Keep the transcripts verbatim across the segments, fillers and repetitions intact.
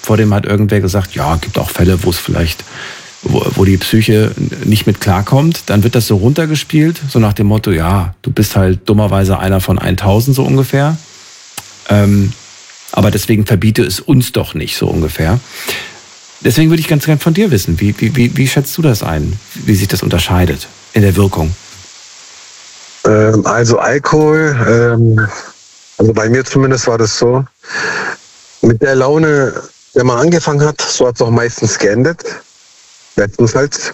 vor dem hat irgendwer gesagt, ja, gibt auch Fälle, wo es vielleicht, wo, wo die Psyche nicht mit klarkommt. Dann wird das so runtergespielt, so nach dem Motto, ja, du bist halt dummerweise einer von tausend so ungefähr. Ähm, aber deswegen verbiete es uns doch nicht, so ungefähr. Deswegen würde ich ganz gerne von dir wissen, wie, wie, wie, wie schätzt du das ein, wie sich das unterscheidet in der Wirkung? Ähm, also Alkohol, ähm, also bei mir zumindest war das so, mit der Laune, der man angefangen hat, so hat es auch meistens geendet. Bestenfalls.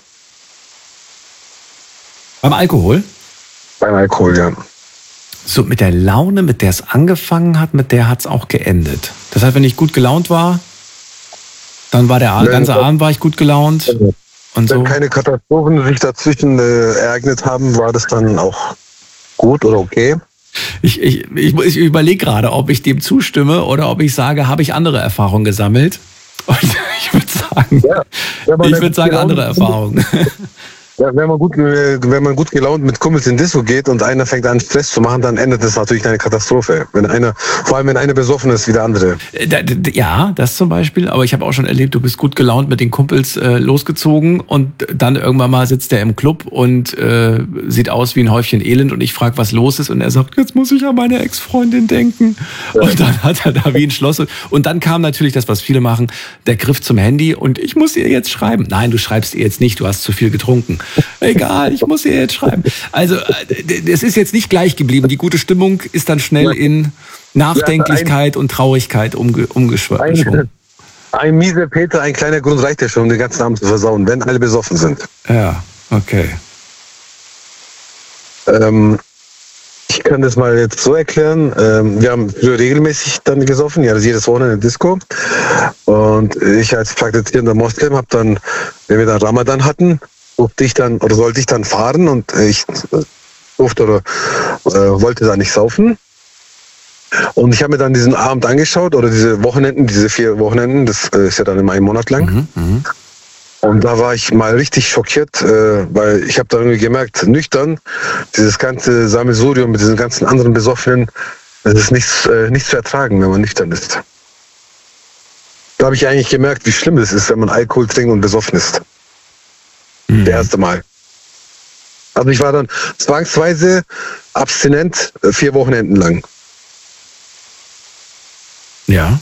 Beim Alkohol? Beim Alkohol, ja. So, mit der Laune, mit der es angefangen hat, mit der hat es auch geendet. Das heißt, wenn ich gut gelaunt war, dann war der wenn, ganze Abend war ich gut gelaunt. Wenn, und so. Wenn keine Katastrophen sich dazwischen äh, ereignet haben, war das dann auch gut oder okay? Ich, ich, ich, ich überlege gerade, ob ich dem zustimme oder ob ich sage, habe ich andere Erfahrungen gesammelt? Und ich würde sagen, ja, ich würde sagen, andere Erfahrungen. Ja, wenn man gut, wenn man gut gelaunt mit Kumpels in Disco geht und einer fängt an Stress zu machen, dann endet das natürlich in eine Katastrophe. Wenn einer, vor allem wenn einer besoffen ist wie der andere. Ja, das zum Beispiel. Aber ich habe auch schon erlebt, du bist gut gelaunt mit den Kumpels äh, losgezogen und dann irgendwann mal sitzt er im Club und äh, sieht aus wie ein Häufchen Elend und ich frage, was los ist und er sagt, jetzt muss ich an meine Ex-Freundin denken. Ja. Und dann hat er da wie ein Schloss. Und dann kam natürlich das, was viele machen, der Griff zum Handy und ich muss ihr jetzt schreiben. Nein, du schreibst ihr jetzt nicht, du hast zu viel getrunken. Egal, ich muss ihr jetzt schreiben. Also, es ist jetzt nicht gleich geblieben. Die gute Stimmung ist dann schnell in Nachdenklichkeit und Traurigkeit umge- umgeschwungen. Ein, ein mieser Peter, ein kleiner Grund reicht ja schon, um den ganzen Abend zu versauen, wenn alle besoffen sind. Ja, okay. Ähm, ich kann das mal jetzt so erklären. Ähm, wir haben früher regelmäßig dann gesoffen, ja, jedes Wochenende in der Disco. Und ich als praktizierender Moslem habe dann, wenn wir dann Ramadan hatten, durfte ich dann oder sollte ich dann fahren und ich durfte oder äh, wollte da nicht saufen. Und ich habe mir dann diesen Abend angeschaut oder diese Wochenenden, diese vier Wochenenden, das äh, ist ja dann immer einen Monat lang. Mhm, und da war ich mal richtig schockiert, äh, weil ich habe da irgendwie gemerkt, nüchtern, dieses ganze Sammelsurium mit diesen ganzen anderen Besoffenen, das ist nichts, äh, nichts zu ertragen, wenn man nüchtern ist. Da habe ich eigentlich gemerkt, wie schlimm es ist, wenn man Alkohol trinkt und besoffen ist. Das erste Mal. Also ich war dann zwangsweise abstinent vier Wochenenden lang. Ja.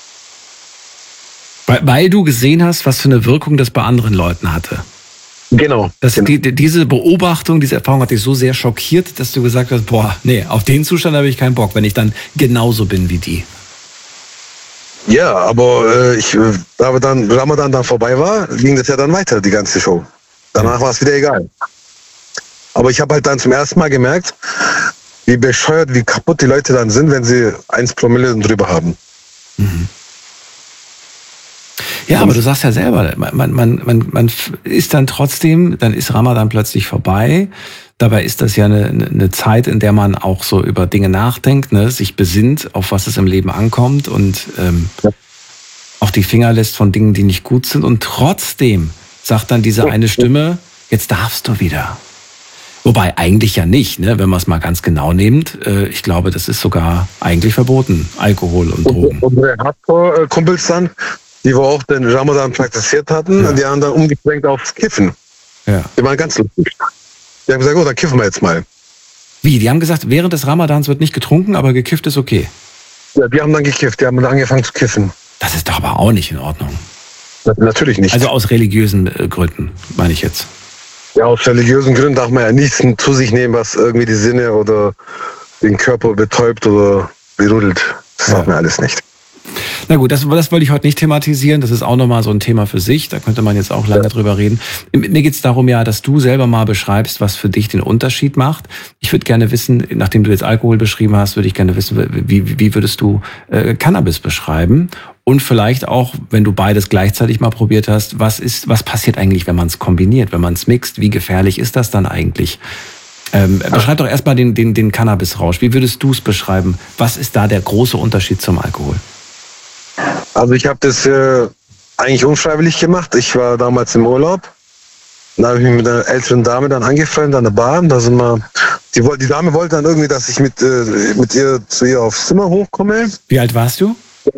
Weil, weil du gesehen hast, was für eine Wirkung das bei anderen Leuten hatte. Genau. Das, genau. Die, diese Beobachtung, diese Erfahrung hat dich so sehr schockiert, dass du gesagt hast, boah, nee, auf den Zustand habe ich keinen Bock, wenn ich dann genauso bin wie die. Ja, aber äh, ich, aber dann Ramadan dann vorbei war, ging das ja dann weiter, die ganze Show. Danach war es wieder egal. Aber ich habe halt dann zum ersten Mal gemerkt, wie bescheuert, wie kaputt die Leute dann sind, wenn sie eins Promille drüber haben. Mhm. Ja, aber du sagst ja selber, man, man, man, man ist dann trotzdem, dann ist Ramadan plötzlich vorbei. Dabei ist das ja eine, eine Zeit, in der man auch so über Dinge nachdenkt, ne, sich besinnt, auf was es im Leben ankommt und ähm, ja. auch die Finger lässt von Dingen, die nicht gut sind. Und trotzdem sagt dann diese eine Stimme, jetzt darfst du wieder. Wobei eigentlich ja nicht, ne? Wenn man es mal ganz genau nimmt. Äh, ich glaube, das ist sogar eigentlich verboten, Alkohol und Drogen. Unsere Hardcore-Kumpels dann, die wir auch den Ramadan praktiziert hatten, ja. die haben dann umgeschwenkt aufs Kiffen. Ja. Die waren ganz lustig. Die haben gesagt, oh, dann kiffen wir jetzt mal. Wie? Die haben gesagt, während des Ramadans wird nicht getrunken, aber gekifft ist okay? Ja, die haben dann gekifft, die haben dann angefangen zu kiffen. Das ist doch aber auch nicht in Ordnung. Natürlich nicht. Also aus religiösen äh, Gründen, meine ich jetzt. Ja, aus religiösen Gründen darf man ja nichts zu sich nehmen, was irgendwie die Sinne oder den Körper betäubt oder berudelt. Das ja. darf man alles nicht. Na gut, das, das wollte ich heute nicht thematisieren. Das ist auch nochmal so ein Thema für sich. Da könnte man jetzt auch lange ja. drüber reden. Mir geht es darum ja, dass du selber mal beschreibst, was für dich den Unterschied macht. Ich würde gerne wissen, nachdem du jetzt Alkohol beschrieben hast, würde ich gerne wissen, wie, wie würdest du äh, Cannabis beschreiben? Und vielleicht auch, wenn du beides gleichzeitig mal probiert hast, was ist, was passiert eigentlich, wenn man es kombiniert, wenn man es mixt? Wie gefährlich ist das dann eigentlich? Ähm, beschreib doch erstmal den, den, den Cannabisrausch. Wie würdest du es beschreiben? Was ist da der große Unterschied zum Alkohol? Also ich habe das äh, eigentlich unfreiwillig gemacht. Ich war damals im Urlaub. Da habe ich mich mit einer älteren Dame dann angefreundet an der Bar. Da sind wir, die, die Dame wollte dann irgendwie, dass ich mit, äh, mit ihr zu ihr aufs Zimmer hochkomme. Wie alt warst du?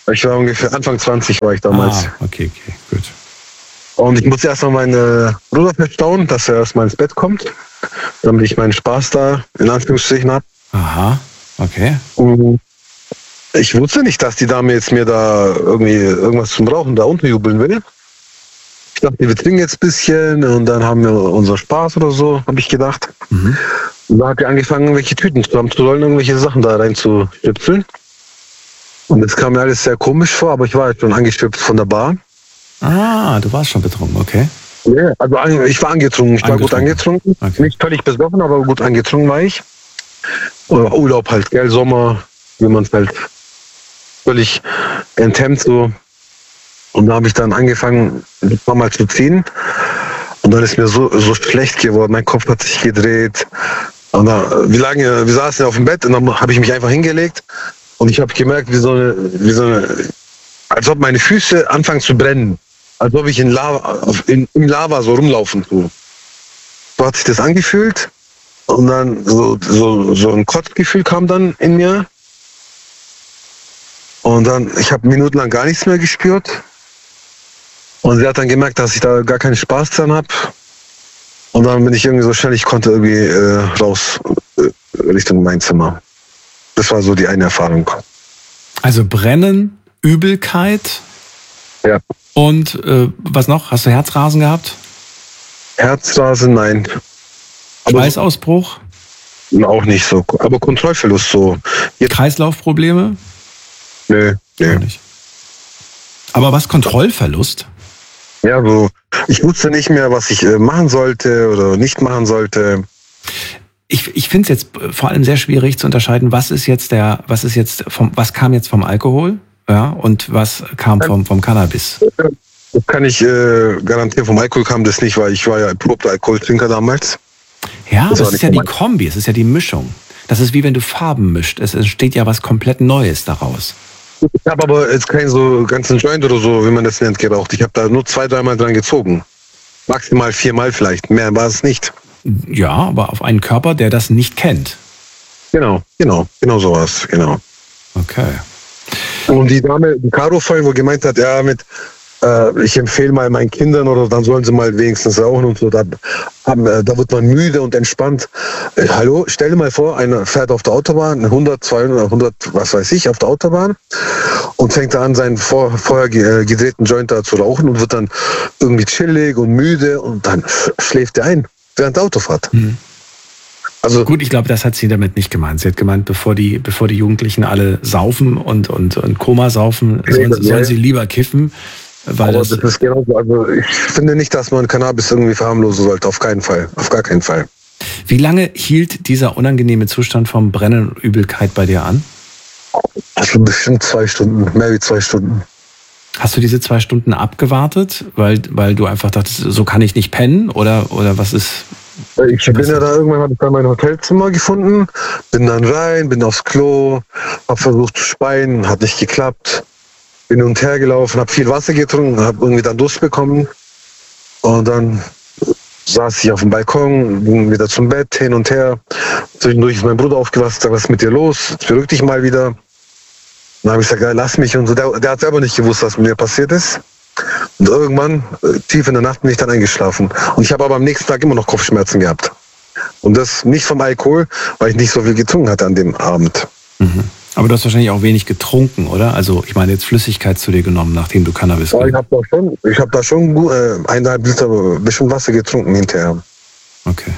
Ich war ungefähr Anfang zwanzig war ich damals. Ah, okay, okay, gut. Und ich musste erstmal meinen Bruder verstauen, dass er erstmal ins Bett kommt, damit ich meinen Spaß da in Anführungsstrichen habe. Aha, okay. Und ich wusste nicht, dass die Dame jetzt mir da irgendwie irgendwas zum Rauchen da unten jubeln will. Ich dachte, wir trinken jetzt ein bisschen und dann haben wir unseren Spaß oder so, habe ich gedacht. Mhm. Und da hat er angefangen, irgendwelche Tüten zusammenzurollen, irgendwelche Sachen da reinzustöpseln. Und das kam mir alles sehr komisch vor, aber ich war jetzt schon angestöpselt von der Bar. Ah, du warst schon betrunken, okay. Ja, also an, ich war angetrunken, ich war gut angetrunken. Okay. Nicht völlig besoffen, aber gut angetrunken war ich. Oder Urlaub halt, gell, Sommer, wie man es halt völlig enthemmt so. Und da habe ich dann angefangen, ein paar Mal zu ziehen. Und dann ist mir so, so schlecht geworden, mein Kopf hat sich gedreht. Und dann, wie lange, wir saßen auf dem Bett und dann habe ich mich einfach hingelegt. Und ich habe gemerkt, wie so eine, wie so eine, als ob meine Füße anfangen zu brennen. Als ob ich in Lava, in, im Lava so rumlaufen tue. So hat sich das angefühlt. Und dann so, so, so ein Kotzgefühl kam dann in mir. Und dann, ich habe minutenlang gar nichts mehr gespürt. Und sie hat dann gemerkt, dass ich da gar keinen Spaß dran habe. Und dann bin ich irgendwie so schnell ich konnte irgendwie äh, raus äh, Richtung mein Zimmer. Das war so die eine Erfahrung. Also Brennen, Übelkeit. Ja. Und äh, was noch? Hast du Herzrasen gehabt? Herzrasen, nein. Schweißausbruch? Auch nicht so. Aber Kontrollverlust so. Jetzt, Kreislaufprobleme? nö, nö. Nicht. Aber was, Kontrollverlust? Ja, so. Ich wusste nicht mehr, was ich äh, machen sollte oder nicht machen sollte. Ich, ich finde es jetzt vor allem sehr schwierig zu unterscheiden, was ist jetzt der, was ist jetzt vom, was kam jetzt vom Alkohol, ja, und was kam vom, vom Cannabis. Das kann ich äh, garantieren. Vom Alkohol kam das nicht, weil ich war ja ein probter Alkoholtrinker damals. Ja, das, das ist ja die Kombi, es ist ja die Mischung. Das ist wie wenn du Farben mischt. Es entsteht ja was komplett Neues daraus. Ich habe aber jetzt keinen so ganzen Joint oder so, wie man das nennt, geraucht. Ich habe da nur zwei, dreimal dran gezogen. Maximal viermal vielleicht. Mehr war es nicht. Ja, aber auf einen Körper, der das nicht kennt. Genau, genau, genau sowas, genau. Okay. Und die Dame, die Caro vorhin, wo gemeint hat, ja, mit, äh, ich empfehle mal meinen Kindern oder dann sollen sie mal wenigstens rauchen und so, da, haben, äh, da wird man müde und entspannt. Äh, hallo, stell dir mal vor, einer fährt auf der Autobahn, hundert, zweihundert, hundert, was weiß ich, auf der Autobahn und fängt da an, seinen vor, vorher gedrehten Joint da zu rauchen und wird dann irgendwie chillig und müde und dann schläft er ein während der Autofahrt. Hm. Also gut, ich glaube, das hat sie damit nicht gemeint. Sie hat gemeint, bevor die, bevor die Jugendlichen alle saufen und, und, und Koma saufen, sollen, ja, sollen sie lieber kiffen. Weil aber das, das ist genauso. Also ich finde nicht, dass man Cannabis irgendwie verharmlosen sollte. Auf keinen Fall. Auf gar keinen Fall. Wie lange hielt dieser unangenehme Zustand vom Brennen und Übelkeit bei dir an? Also bestimmt zwei Stunden, mehr wie zwei Stunden. Hast du diese zwei Stunden abgewartet, weil, weil du einfach dachtest, so kann ich nicht pennen? Oder, oder was ist... Ich bin ja da irgendwann, habe ich da mein Hotelzimmer gefunden, bin dann rein, bin aufs Klo, habe versucht zu speien, hat nicht geklappt, bin hin und her gelaufen, habe viel Wasser getrunken, habe irgendwie dann Durst bekommen und dann saß ich auf dem Balkon, bin wieder zum Bett, hin und her. Zwischendurch ist mein Bruder aufgewacht, sagt, was ist mit dir los? Beruhig dich mal wieder. Dann habe ich gesagt, ja, lass mich und so. Der, der hat selber nicht gewusst, was mit mir passiert ist. Und irgendwann, tief in der Nacht, bin ich dann eingeschlafen. Und ich habe aber am nächsten Tag immer noch Kopfschmerzen gehabt. Und das nicht vom Alkohol, weil ich nicht so viel getrunken hatte an dem Abend. Mhm. Aber du hast wahrscheinlich auch wenig getrunken, oder? Also ich meine jetzt Flüssigkeit zu dir genommen, nachdem du Cannabis... Ja, ich habe da schon, ich hab da schon äh, eineinhalb Liter bisschen Wasser getrunken hinterher. Okay.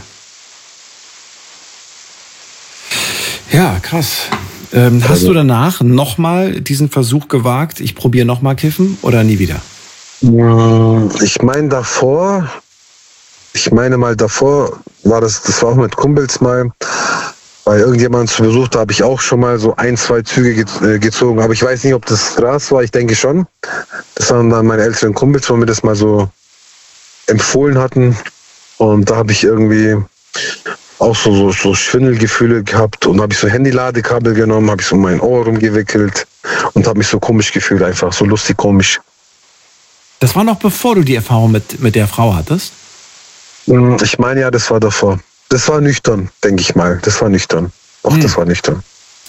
Ja, krass. Ähm, hast also, du danach nochmal diesen Versuch gewagt, ich probiere nochmal kiffen oder nie wieder? Ich meine davor, ich meine mal davor, war das, das war auch mit Kumpels mal, bei irgendjemandem zu Besuch, da habe ich auch schon mal so ein, zwei Züge gezogen, aber ich weiß nicht, ob das Gras war, ich denke schon. Das waren dann meine älteren Kumpels, wo mir das mal so empfohlen hatten und da habe ich irgendwie auch so, so, so Schwindelgefühle gehabt und habe ich so Handyladekabel genommen, habe ich so mein Ohr rumgewickelt und habe mich so komisch gefühlt, einfach so lustig komisch. Das war noch bevor du die Erfahrung mit, mit der Frau hattest? Ich meine ja, das war davor. Das war nüchtern, denke ich mal. Das war nüchtern. Ach, hm. das war nüchtern.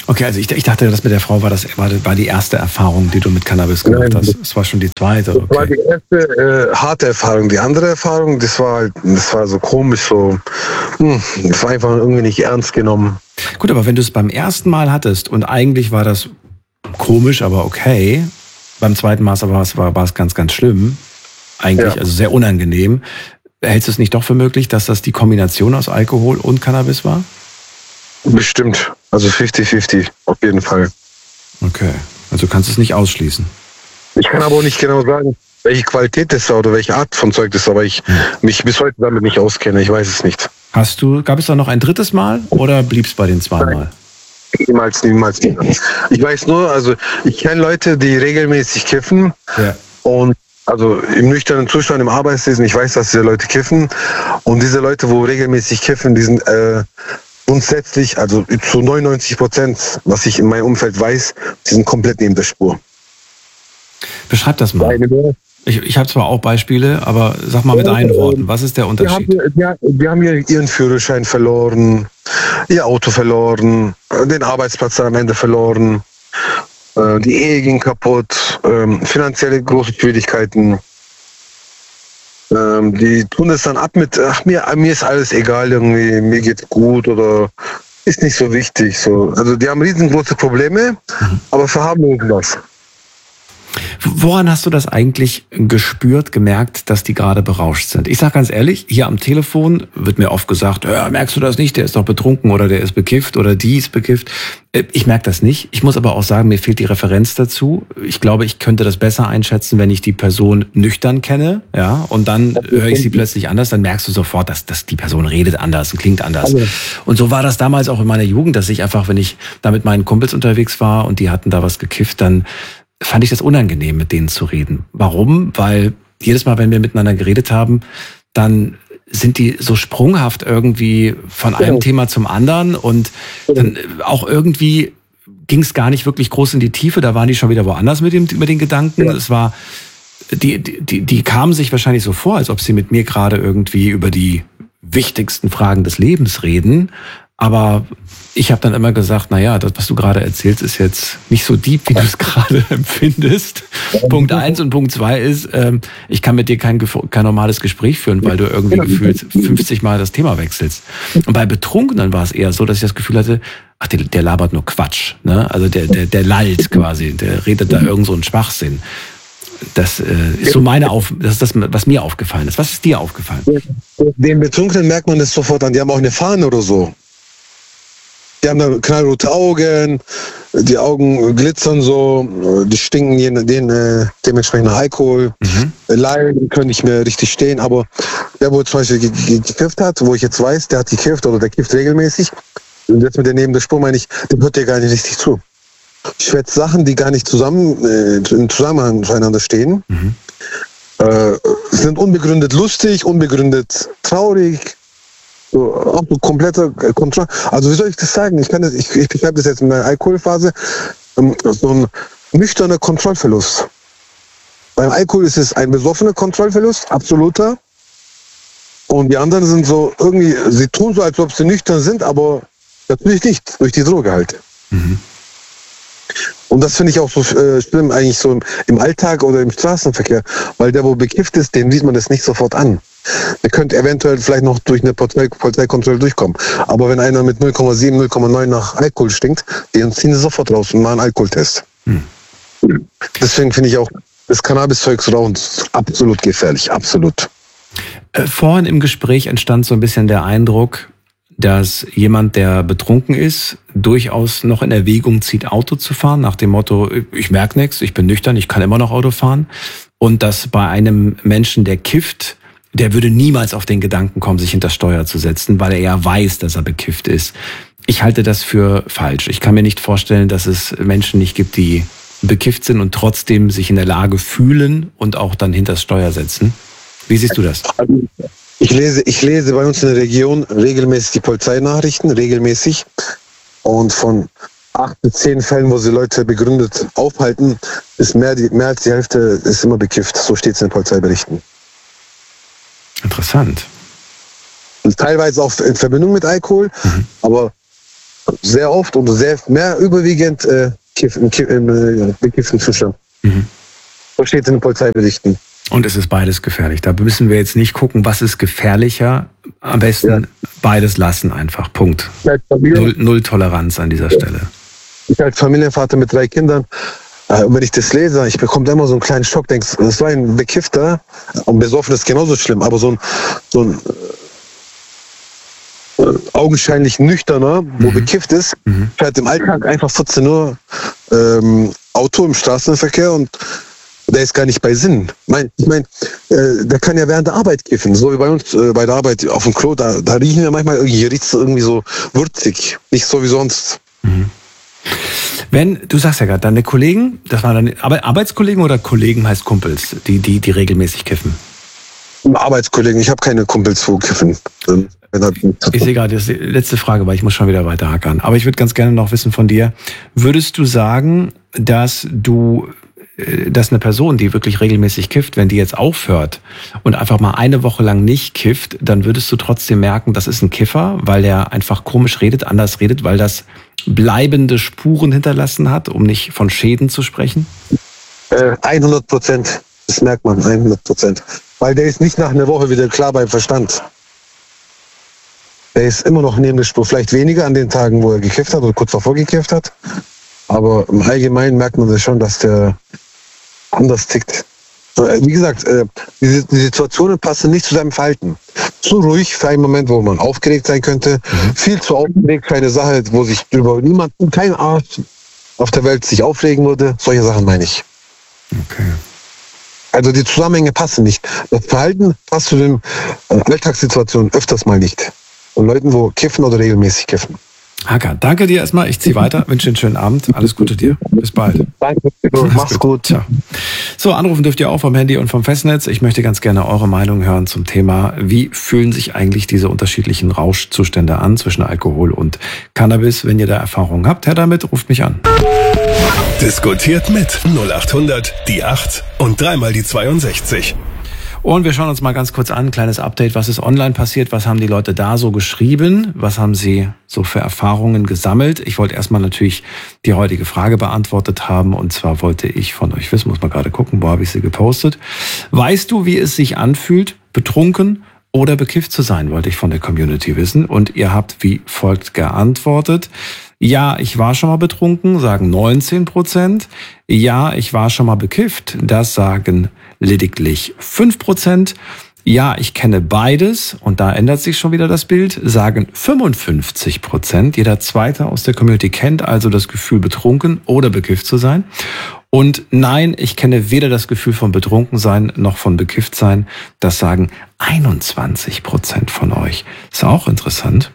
Okay, also ich, ich dachte, das mit der Frau war das war, war die erste Erfahrung, die du mit Cannabis gemacht Nein, hast. Das war schon die zweite. Okay. Das war die erste äh, harte Erfahrung. Die andere Erfahrung, das war halt, das war so komisch, so, hm, das war einfach irgendwie nicht ernst genommen. Gut, aber wenn du es beim ersten Mal hattest und eigentlich war das komisch, aber okay, beim zweiten Mal war es, war, war es ganz, ganz schlimm, eigentlich, ja. Also sehr unangenehm. Hältst du es nicht doch für möglich, dass das die Kombination aus Alkohol und Cannabis war? Bestimmt. Also fünfzig fünfzig, auf jeden Fall. Okay, also kannst du es nicht ausschließen. Ich kann aber auch nicht genau sagen, welche Qualität das war oder welche Art von Zeug das war, weil ich hm. mich bis heute damit nicht auskenne. Ich weiß es nicht. Hast du, gab es da noch ein drittes Mal oder blieb es bei den zweimal? Niemals, niemals, niemals. Ich weiß nur, also ich kenne Leute, die regelmäßig kiffen ja. Und also im nüchternen Zustand, im Arbeitsleben, ich weiß, dass diese Leute kiffen und diese Leute, wo regelmäßig kiffen, die sind äh, grundsätzlich, also zu neunundneunzig Prozent, was ich in meinem Umfeld weiß, die sind komplett neben der Spur. Beschreib das mal. Ich, ich habe zwar auch Beispiele, aber sag mal mit ja, einen Worten, was ist der Unterschied? Die haben, die, die haben ihren Führerschein verloren, ihr Auto verloren, den Arbeitsplatz am Ende verloren, die Ehe ging kaputt, finanzielle große Schwierigkeiten. Die tun es dann ab mit, ach, mir, mir ist alles egal, irgendwie, mir geht's gut oder ist nicht so wichtig. So. Also die haben riesengroße Probleme, mhm. aber verharmlosen das. Woran hast du das eigentlich gespürt, gemerkt, dass die gerade berauscht sind? Ich sage ganz ehrlich, hier am Telefon wird mir oft gesagt, ja, merkst du das nicht, der ist doch betrunken oder der ist bekifft oder die ist bekifft. Ich merke das nicht. Ich muss aber auch sagen, mir fehlt die Referenz dazu. Ich glaube, ich könnte das besser einschätzen, wenn ich die Person nüchtern kenne, ja, und dann höre ich sie plötzlich anders, dann merkst du sofort, dass, dass die Person redet anders und klingt anders. Und so war das damals auch in meiner Jugend, dass ich einfach, wenn ich da mit meinen Kumpels unterwegs war und die hatten da was gekifft, dann fand ich das unangenehm, mit denen zu reden. Warum? Weil jedes Mal, wenn wir miteinander geredet haben, dann sind die so sprunghaft irgendwie von einem ja. Thema zum anderen und dann auch irgendwie ging es gar nicht wirklich groß in die Tiefe, da waren die schon wieder woanders mit, dem, mit den Gedanken. Ja. Es war, die, die, die kamen sich wahrscheinlich so vor, als ob sie mit mir gerade irgendwie über die wichtigsten Fragen des Lebens reden. Aber ich habe dann immer gesagt, naja, das, was du gerade erzählst, ist jetzt nicht so deep, wie du es gerade empfindest. Punkt eins und Punkt zwei ist, ähm, ich kann mit dir kein, kein normales Gespräch führen, weil du irgendwie gefühlt fünfzig Mal das Thema wechselst. Und bei Betrunkenen war es eher so, dass ich das Gefühl hatte, ach, der, der labert nur Quatsch. Ne? Also der, der, der lallt quasi, der redet da irgend so einen Schwachsinn. Das äh, ist so meine Auf, das ist das, was mir aufgefallen ist. Was ist dir aufgefallen? Den Betrunkenen merkt man das sofort an, die haben auch eine Fahne oder so. Die haben da knallrote Augen, die Augen glitzern so, die stinken den, den, äh, dementsprechend nach Alkohol. Mhm. Leiden können nicht mehr richtig stehen, aber der, wo zum Beispiel gekifft hat, wo ich jetzt weiß, der hat gekifft oder der kifft regelmäßig, und jetzt mit der neben der Spur meine ich, dem hört der gar nicht richtig zu. Ich schwätze Sachen, die gar nicht zusammen, äh, im Zusammenhang zueinander stehen, mhm. äh, sind unbegründet lustig, unbegründet traurig. So, auch so kompletter Kontrolle. Also wie soll ich das sagen? Ich kann das, ich, ich beschreibe das jetzt in der Alkoholphase. So ein nüchterner Kontrollverlust. Beim Alkohol ist es ein besoffener Kontrollverlust, absoluter. Und die anderen sind so irgendwie, sie tun so, als ob sie nüchtern sind, aber natürlich nicht, durch die Droge halt. Mhm. Und das finde ich auch so äh, schlimm eigentlich so im, im Alltag oder im Straßenverkehr, weil der, wo bekifft ist, dem sieht man das nicht sofort an. Der könnte eventuell vielleicht noch durch eine Polizei, Polizeikontrolle durchkommen. Aber wenn einer mit null Komma sieben, null Komma neun nach Alkohol stinkt, den ziehen sie sofort raus und machen einen Alkoholtest. Hm. Deswegen finde ich auch das Cannabis-Zeugs rauchen absolut gefährlich, absolut. Äh, vorhin im Gespräch entstand so ein bisschen der Eindruck, dass jemand, der betrunken ist, durchaus noch in Erwägung zieht, Auto zu fahren, nach dem Motto, ich merke nichts, ich bin nüchtern, ich kann immer noch Auto fahren. Und dass bei einem Menschen, der kifft, der würde niemals auf den Gedanken kommen, sich hinter Steuer zu setzen, weil er ja weiß, dass er bekifft ist. Ich halte das für falsch. Ich kann mir nicht vorstellen, dass es Menschen nicht gibt, die bekifft sind und trotzdem sich in der Lage fühlen und auch dann hinter Steuer setzen. Wie siehst du das? Ich lese, ich lese bei uns in der Region regelmäßig die Polizeinachrichten, regelmäßig. Und von acht bis zehn Fällen, wo sie Leute begründet aufhalten, ist mehr, die, mehr als die Hälfte ist immer bekifft. So steht es in den Polizeiberichten. Interessant. Und teilweise auch in Verbindung mit Alkohol, mhm. aber sehr oft und sehr mehr überwiegend äh, kiff, im, im äh, bekifften Zustand. Mhm. So steht es in den Polizeiberichten. Und es ist beides gefährlich. Da müssen wir jetzt nicht gucken, was ist gefährlicher. Am besten ja. beides lassen einfach. Punkt. Null, Null Toleranz an dieser ja. Stelle. Ich als Familienvater mit drei Kindern, äh, wenn ich das lese, ich bekomme immer so einen kleinen Schock. Denkst, das war ein Bekiffter und besoffen ist genauso schlimm, aber so ein, so ein äh, augenscheinlich nüchterner, wo mhm. bekifft ist, mhm. fährt im Alltag einfach vierzehn Uhr ähm, Auto im Straßenverkehr und der ist gar nicht bei Sinn. Mein, ich meine, äh, der kann ja während der Arbeit kiffen. So wie bei uns äh, bei der Arbeit auf dem Klo, da, da riechen wir manchmal irgendwie, riecht's irgendwie so würzig. Nicht so wie sonst. Mhm. Wenn, du sagst ja gerade, deine Kollegen, das waren deine Arbeitskollegen oder Kollegen heißt Kumpels, die, die, die regelmäßig kiffen? Arbeitskollegen, ich habe keine Kumpels, wo kiffen. Ich sehe gerade, das ist die letzte Frage, weil ich muss schon wieder weiter hackern. Aber ich würde ganz gerne noch wissen von dir, würdest du sagen, dass du dass eine Person, die wirklich regelmäßig kifft, wenn die jetzt aufhört und einfach mal eine Woche lang nicht kifft, dann würdest du trotzdem merken, das ist ein Kiffer, weil der einfach komisch redet, anders redet, weil das bleibende Spuren hinterlassen hat, um nicht von Schäden zu sprechen? Äh, hundert Prozent. Das merkt man, hundert Prozent. Weil der ist nicht nach einer Woche wieder klar beim Verstand. Der ist immer noch neben der Spur, vielleicht weniger an den Tagen, wo er gekifft hat oder kurz davor gekifft hat. Aber im Allgemeinen merkt man das schon, dass der anders tickt. Wie gesagt, die Situationen passen nicht zu seinem Verhalten. Zu ruhig für einen Moment, wo man aufgeregt sein könnte. Mhm. Viel zu aufgeregt für eine Sache, wo sich über niemanden, kein Arzt auf der Welt sich aufregen würde. Solche Sachen meine ich. Okay. Also die Zusammenhänge passen nicht. Das Verhalten passt zu den Alltagssituationen öfters mal nicht. Und Leuten, wo kiffen oder regelmäßig kiffen. Hakan, danke dir erstmal. Ich ziehe weiter. Wünsche einen schönen Abend. Alles Gute dir. Bis bald. Danke. Mach's gut. Ciao. So, anrufen dürft ihr auch vom Handy und vom Festnetz. Ich möchte ganz gerne eure Meinung hören zum Thema, wie fühlen sich eigentlich diese unterschiedlichen Rauschzustände an zwischen Alkohol und Cannabis? Wenn ihr da Erfahrungen habt, her damit, ruft mich an. Diskutiert mit null acht hundert die acht und dreimal die zweiundsechzig. Und wir schauen uns mal ganz kurz an, ein kleines Update, was ist online passiert, was haben die Leute da so geschrieben, was haben sie so für Erfahrungen gesammelt. Ich wollte erstmal natürlich die heutige Frage beantwortet haben und zwar wollte ich von euch wissen, muss man gerade gucken, wo habe ich sie gepostet. Weißt du, wie es sich anfühlt, betrunken oder bekifft zu sein, wollte ich von der Community wissen und ihr habt wie folgt geantwortet. Ja, ich war schon mal betrunken, sagen neunzehn Prozent. Ja, ich war schon mal bekifft, das sagen lediglich fünf Prozent. Ja, ich kenne beides und da ändert sich schon wieder das Bild, sagen fünfundfünfzig Prozent. Jeder Zweite aus der Community kennt also das Gefühl, betrunken oder bekifft zu sein. Und nein, ich kenne weder das Gefühl von betrunken sein noch von bekifft sein. Das sagen einundzwanzig Prozent von euch. Ist auch interessant.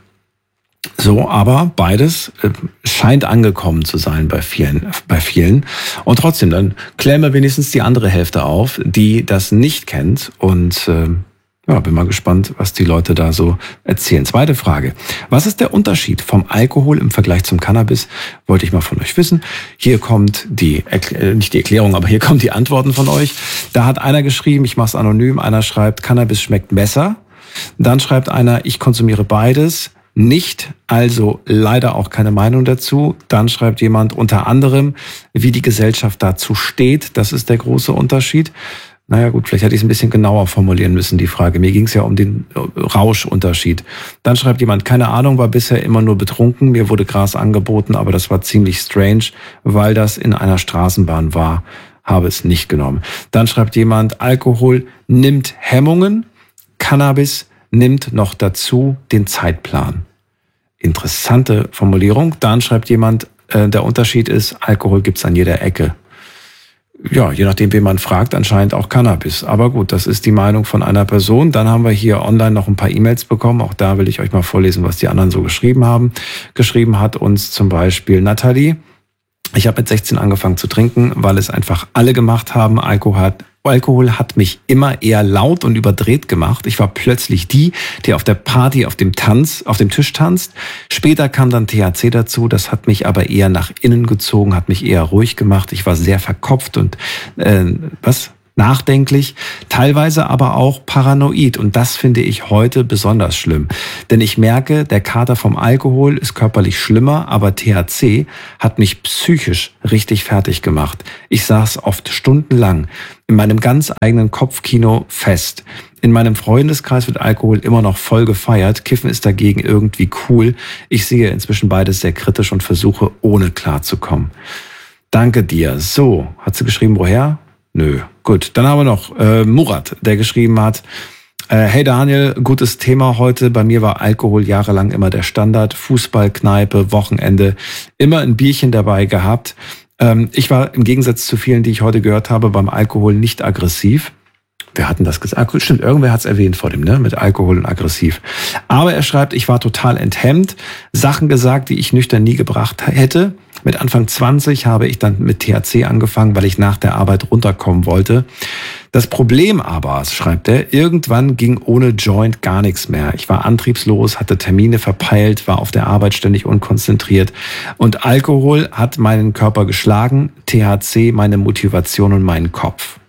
So, aber beides äh, scheint angekommen zu sein bei vielen, bei vielen. Und trotzdem, dann klären wir wenigstens die andere Hälfte auf, die das nicht kennt. Und äh, ja, bin mal gespannt, was die Leute da so erzählen. Zweite Frage. Was ist der Unterschied vom Alkohol im Vergleich zum Cannabis? Wollte ich mal von euch wissen. Hier kommt die, äh, nicht die Erklärung, aber hier kommen die Antworten von euch. Da hat einer geschrieben, ich mache es anonym, einer schreibt, Cannabis schmeckt besser. Dann schreibt einer, ich konsumiere beides. Nicht, also leider auch keine Meinung dazu. Dann schreibt jemand unter anderem, wie die Gesellschaft dazu steht. Das ist der große Unterschied. Naja gut, vielleicht hätte ich es ein bisschen genauer formulieren müssen, die Frage. Mir ging es ja um den Rauschunterschied. Dann schreibt jemand, keine Ahnung, war bisher immer nur betrunken. Mir wurde Gras angeboten, aber das war ziemlich strange, weil das in einer Straßenbahn war. Habe es nicht genommen. Dann schreibt jemand, Alkohol nimmt Hemmungen, Cannabis nimmt noch dazu den Zeitplan. Interessante Formulierung. Dann schreibt jemand, äh, der Unterschied ist, Alkohol gibt's an jeder Ecke. Ja, je nachdem, wen man fragt, anscheinend auch Cannabis. Aber gut, das ist die Meinung von einer Person. Dann haben wir hier online noch ein paar E-Mails bekommen. Auch da will ich euch mal vorlesen, was die anderen so geschrieben haben. Geschrieben hat uns zum Beispiel Nathalie. Ich habe mit sechzehn angefangen zu trinken, weil es einfach alle gemacht haben. Alkohol hat Alkohol hat mich immer eher laut und überdreht gemacht. Ich war plötzlich die, die auf der Party auf dem Tanz, auf dem Tisch tanzt. Später kam dann T H C dazu. Das hat mich aber eher nach innen gezogen, hat mich eher ruhig gemacht. Ich war sehr verkopft und äh, was? nachdenklich, teilweise aber auch paranoid. Und das finde ich heute besonders schlimm. Denn ich merke, der Kater vom Alkohol ist körperlich schlimmer, aber T H C hat mich psychisch richtig fertig gemacht. Ich saß oft stundenlang in meinem ganz eigenen Kopfkino fest. In meinem Freundeskreis wird Alkohol immer noch voll gefeiert. Kiffen ist dagegen irgendwie cool. Ich sehe inzwischen beides sehr kritisch und versuche, ohne klarzukommen. Danke dir. So, hat sie geschrieben, woher? Nö. Gut, dann haben wir noch äh, Murat, der geschrieben hat, äh, hey Daniel, gutes Thema heute. Bei mir war Alkohol jahrelang immer der Standard. Fußball, Kneipe, Wochenende, immer ein Bierchen dabei gehabt. Ähm, ich war im Gegensatz zu vielen, die ich heute gehört habe, beim Alkohol nicht aggressiv. Wir hatten das gesagt. Stimmt, irgendwer hat es erwähnt vor dem, ne? Mit Alkohol und aggressiv. Aber er schreibt, ich war total enthemmt, Sachen gesagt, die ich nüchtern nie gebracht hätte. Mit Anfang zwanzig habe ich dann mit T H C angefangen, weil ich nach der Arbeit runterkommen wollte. Das Problem aber, schreibt er, irgendwann ging ohne Joint gar nichts mehr. Ich war antriebslos, hatte Termine verpeilt, war auf der Arbeit ständig unkonzentriert. Und Alkohol hat meinen Körper geschlagen, T H C meine Motivation und meinen Kopf.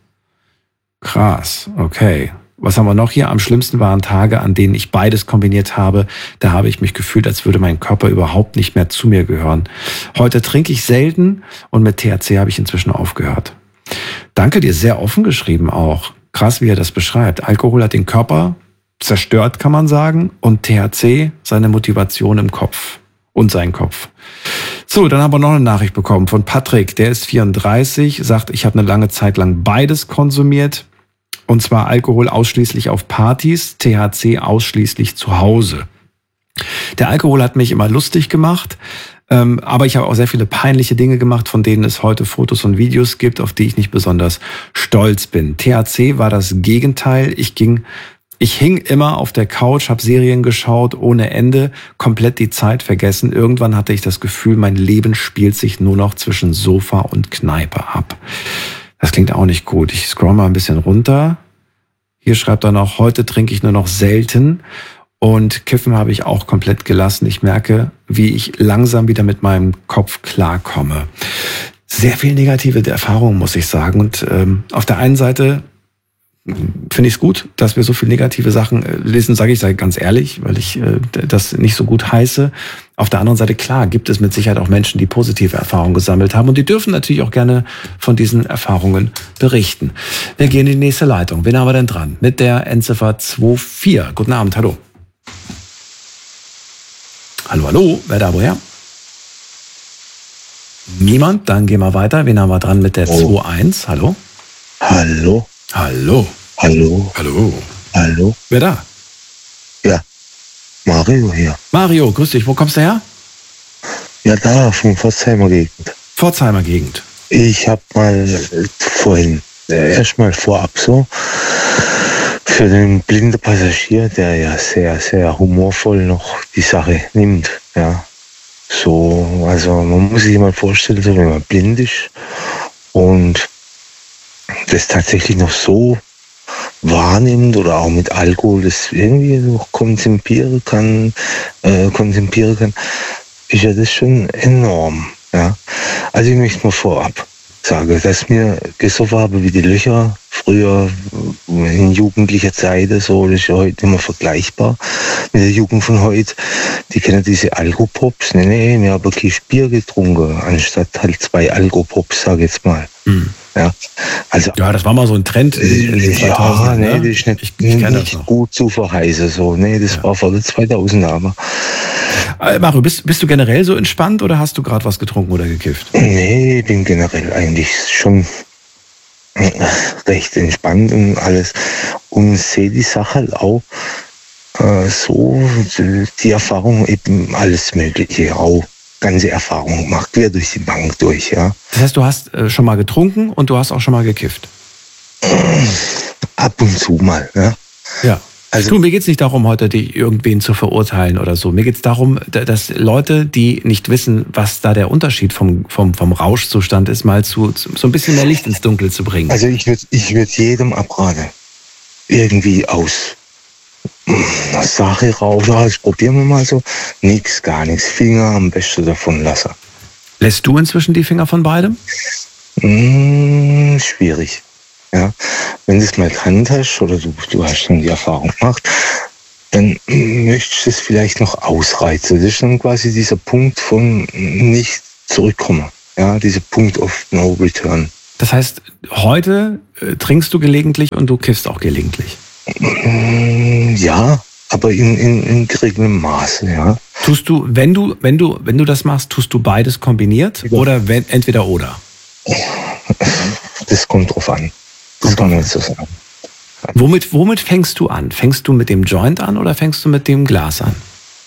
Krass, okay. Was haben wir noch hier? Am schlimmsten waren Tage, an denen ich beides kombiniert habe. Da habe ich mich gefühlt, als würde mein Körper überhaupt nicht mehr zu mir gehören. Heute trinke ich selten und mit T H C habe ich inzwischen aufgehört. Danke dir, sehr offen geschrieben auch. Krass, wie er das beschreibt. Alkohol hat den Körper zerstört, kann man sagen, und T H C seine Motivation im Kopf und seinen Kopf. So, dann haben wir noch eine Nachricht bekommen von Patrick. Der ist vierunddreißig, sagt, ich habe eine lange Zeit lang beides konsumiert. Und zwar Alkohol ausschließlich auf Partys, T H C ausschließlich zu Hause. Der Alkohol hat mich immer lustig gemacht, ähm, aber ich habe auch sehr viele peinliche Dinge gemacht, von denen es heute Fotos und Videos gibt, auf die ich nicht besonders stolz bin. T H C war das Gegenteil. Ich ging, ich hing immer auf der Couch, habe Serien geschaut, ohne Ende, komplett die Zeit vergessen. Irgendwann hatte ich das Gefühl, mein Leben spielt sich nur noch zwischen Sofa und Kneipe ab. Das klingt auch nicht gut. Ich scroll mal ein bisschen runter. Hier schreibt er noch, heute trinke ich nur noch selten und Kiffen habe ich auch komplett gelassen. Ich merke, wie ich langsam wieder mit meinem Kopf klarkomme. Sehr viel negative Erfahrungen, muss ich sagen. Und ähm, auf der einen Seite finde ich es gut, dass wir so viele negative Sachen lesen, sage ich ganz ehrlich, weil ich äh, das nicht so gut heiße. Auf der anderen Seite, klar, gibt es mit Sicherheit auch Menschen, die positive Erfahrungen gesammelt haben und die dürfen natürlich auch gerne von diesen Erfahrungen berichten. Wir gehen in die nächste Leitung. Wen haben wir denn dran? Mit der Endziffer zwei vier. Guten Abend, hallo. Hallo, hallo, wer da woher? Niemand, dann gehen wir weiter. Wen haben wir dran mit der oh. zwei eins? Hallo? Hallo? Hallo. Hallo? Hallo. Hallo? Wer da? Ja, Mario hier. Mario, grüß dich. Wo kommst du her? Ja, da, von Pforzheimer Gegend. Pforzheimer Gegend. Ich habe mal äh, vorhin, äh, erstmal vorab so, für den blinden Passagier, der ja sehr, sehr humorvoll noch die Sache nimmt, ja. So, also man muss sich mal vorstellen, so wenn man blind ist und das tatsächlich noch so wahrnimmt oder auch mit Alkohol das irgendwie noch konzipieren kann, äh, konzipieren kann, ist ja das schon enorm. Ja. Also ich möchte mal vorab sagen, dass mir gesoffen habe wie die Löcher früher in jugendlicher Zeit, so, das ist ja heute immer vergleichbar mit der Jugend von heute. Die kennen diese Alkopops. Nee, nee, wir haben ein Bier getrunken, anstatt halt zwei Alkopops, sag ich jetzt mal. Mhm. Ja, also, ja, das war mal so ein Trend in den zweitausendern. Ja, nee, ne? das ist nicht, ich, ich nicht gut zu verheißen. So. Nee, das ja. war vor den zweitausender. Aber äh, Mario, bist, bist du generell so entspannt oder hast du gerade was getrunken oder gekifft? Nee, ich bin generell eigentlich schon recht entspannt und alles. Und sehe die Sache halt auch äh, so, die Erfahrung eben alles Mögliche auch. Ganze Erfahrung gemacht, quer durch die Bank durch, ja. Das heißt, du hast äh, schon mal getrunken und du hast auch schon mal gekifft? Ab und zu mal, ja. Ja. Also, du, mir geht's nicht darum, heute die irgendwen zu verurteilen oder so. Mir geht's darum, dass Leute, die nicht wissen, was da der Unterschied vom, vom, vom Rauschzustand ist, mal zu, so ein bisschen mehr Licht ins Dunkel zu bringen. Also ich würde ich würd jedem abraten, irgendwie aus Sache raus, ja, das probieren wir mal so. Nix, gar nichts. Finger am besten davon lassen. Lässt du inzwischen die Finger von beidem? Hm, schwierig. Ja, wenn du es mal kannt hast oder du, du hast schon die Erfahrung gemacht, dann möchtest du es vielleicht noch ausreizen. Das ist dann quasi dieser Punkt von nicht zurückkommen. Ja, dieser Punkt of no return. Das heißt, heute äh, trinkst du gelegentlich und du kiffst auch gelegentlich? Ja, aber in, in, in geregeltem Maße, ja. Tust du, wenn du, wenn du, wenn du das machst, tust du beides kombiniert ja. oder wenn, entweder oder? Das kommt drauf an. Das kann man nicht so sagen. Womit, womit fängst du an? Fängst du mit dem Joint an oder fängst du mit dem Glas an?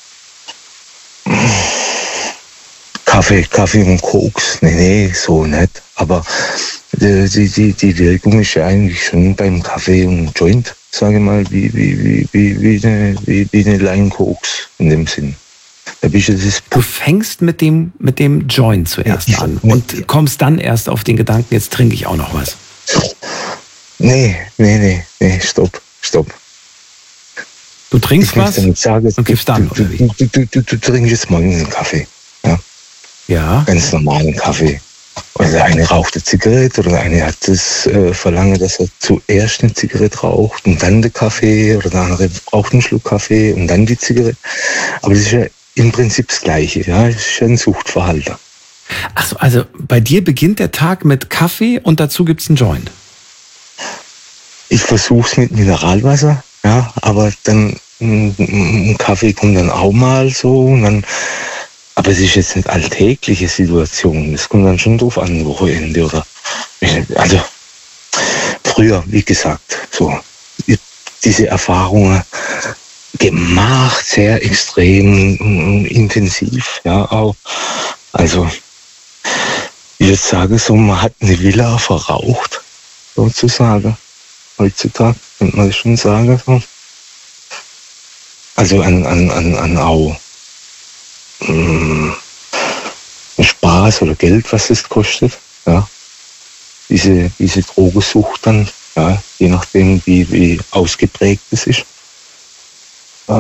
Kaffee, Kaffee und Koks, nee, nee, so nicht. Aber die, die, die Wirkung ist ja eigentlich schon beim Kaffee und Joint, sage ich mal, wie, wie, wie, wie, wie eine, wie, wie eine Line Koks in dem Sinn. Da bist du, das du fängst mit dem, mit dem Joint zuerst ja, an und kommst dann erst auf den Gedanken, jetzt trinke ich auch noch was. Nee, nee, nee, nee, stopp, stopp. Du trinkst was sagen, und kippst dann, du, du, du, du, du, du trinkst jetzt morgens einen Kaffee. Ja. Ja. Ganz normalen Kaffee. Oder der eine raucht eine Zigarette oder der eine hat das äh, Verlangen, dass er zuerst eine Zigarette raucht und dann den Kaffee oder der andere braucht einen Schluck Kaffee und dann die Zigarette. Aber das ist ja im Prinzip das Gleiche. Ja, das ist ja ein Suchtverhalten. Achso, also bei dir beginnt der Tag mit Kaffee und dazu gibt's einen Joint. Ich versuche es mit Mineralwasser, ja, aber dann ein Kaffee kommt dann auch mal so. Und dann, aber es ist jetzt nicht alltägliche Situation. Es kommt dann schon drauf an, Wochenende oder. Also früher, wie gesagt, so diese Erfahrungen gemacht, sehr extrem intensiv, ja auch. Also ich würde sagen, so man hat eine Villa verraucht, sozusagen. Heutzutage könnte man das schon sagen. So. Also an, an, an, an auch mh, Spaß oder Geld, was es kostet. Ja. Diese, diese Drogensucht dann, ja, je nachdem wie, wie ausgeprägt es ist, äh,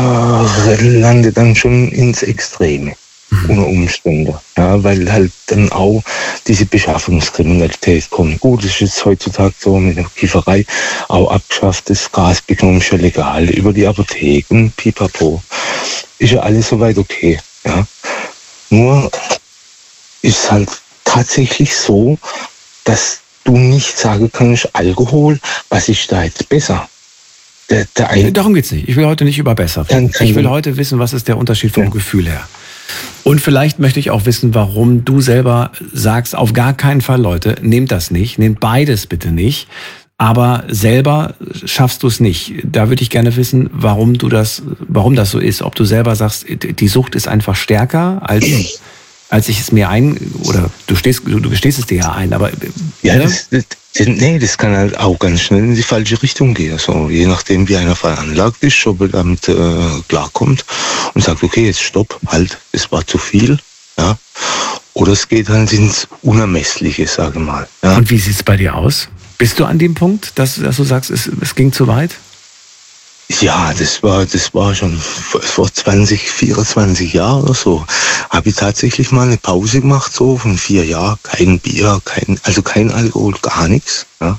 landet dann schon ins Extreme. Unter Umständen, ja, weil halt dann auch diese Beschaffungskriminalität kommt. Gut, das ist jetzt heutzutage so mit der Kifferei auch abgeschafft, das Gas bekommt schon legal über die Apotheken, pipapo. Ist ja alles soweit okay, ja. Nur ist halt tatsächlich so, dass du nicht sagen kannst, Alkohol, was ist da jetzt besser? Der, der eine, Darum geht's nicht. Ich will heute nicht über besser reden. Ich will heute wissen, was ist der Unterschied vom ja. Gefühl her. Und vielleicht möchte ich auch wissen, warum du selber sagst, auf gar keinen Fall, Leute, nehmt das nicht, nehmt beides bitte nicht, aber selber schaffst du es nicht. Da würde ich gerne wissen, warum du das, warum das so ist. Ob du selber sagst, die Sucht ist einfach stärker, als, als ich es mir ein, oder du stehst, du, du gestehst es dir ja ein, aber. Ja, das, das, nee, das kann halt auch ganz schnell in die falsche Richtung gehen. So, je nachdem, wie einer veranlagt ist, ob er damit äh, klarkommt und sagt, okay, jetzt stopp, halt, es war zu viel. Ja. Oder es geht halt ins Unermessliche, sage ich mal. Ja. Und wie sieht es bei dir aus? Bist du an dem Punkt, dass, dass du sagst, es, es ging zu weit? Ja, das war, das war schon vor zwanzig, vierundzwanzig Jahren oder so. Habe ich tatsächlich mal eine Pause gemacht, so von vier Jahren. Kein Bier, kein, also kein Alkohol, gar nichts. Ja.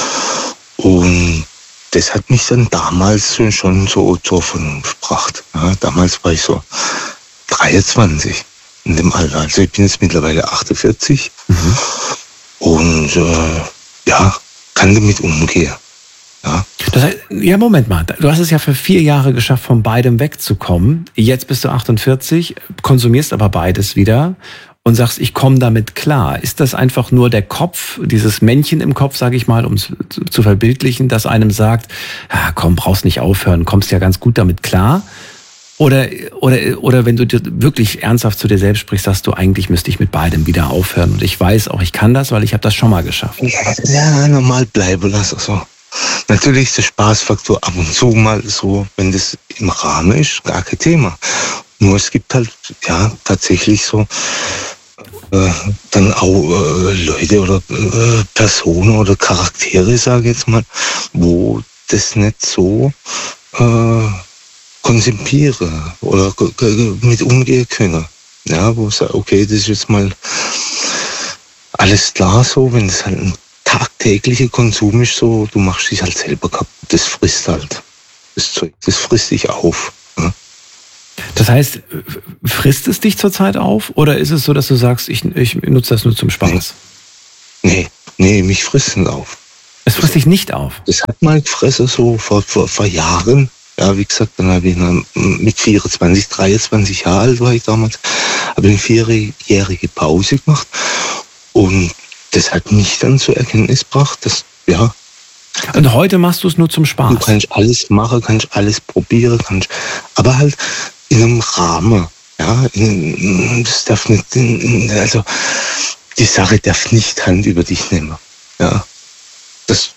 Und das hat mich dann damals schon so zur Vernunft gebracht. Ja. Damals war ich so dreiundzwanzig in dem Alter. Also ich bin jetzt mittlerweile achtundvierzig. Mhm. Und äh, ja, kann damit umgehen. Ja. Das heißt, ja, Moment mal. Du hast es ja für vier Jahre geschafft, von beidem wegzukommen. Jetzt bist du achtundvierzig, konsumierst aber beides wieder und sagst, ich komme damit klar. Ist das einfach nur der Kopf, dieses Männchen im Kopf, sage ich mal, um es zu verbildlichen, das einem sagt, ja, komm, brauchst nicht aufhören, kommst ja ganz gut damit klar? Oder, oder, oder wenn du dir wirklich ernsthaft zu dir selbst sprichst, sagst du, eigentlich müsste ich mit beidem wieder aufhören. Und ich weiß auch, ich kann das, weil ich habe das schon mal geschafft. Ja, normal bleiben lassen. So. Natürlich ist der Spaßfaktor ab und zu mal so, wenn das im Rahmen ist, gar kein Thema. Nur es gibt halt ja tatsächlich so äh, dann auch äh, Leute oder äh, Personen oder Charaktere, sage ich jetzt mal, wo das nicht so äh, konzipieren oder mit umgehen können. Ja, wo ich sage, okay, das ist jetzt mal alles klar so, wenn es halt ein tagtägliche Konsum ist so, du machst dich halt selber kaputt. Das frisst halt. Das Zeug, das frisst dich auf. Ja? Das heißt, frisst es dich zurzeit auf? Oder ist es so, dass du sagst, ich, ich nutze das nur zum Spaß? Nee, nee, mich frisst es nicht auf. Es frisst also, dich nicht auf? Das hat mal gefressen, so vor, vor, vor Jahren. Ja, wie gesagt, dann habe ich mit vierundzwanzig, dreiundzwanzig Jahre alt war ich damals, habe eine vierjährige Pause gemacht. Und das hat mich dann zur Erkenntnis gebracht, dass, ja. Und heute machst du es nur zum Spaß? Du kannst alles machen, kannst alles probieren, kannst, aber halt in einem Rahmen. Ja, in, das darf nicht, also, die Sache darf nicht Hand über dich nehmen. Ja, das.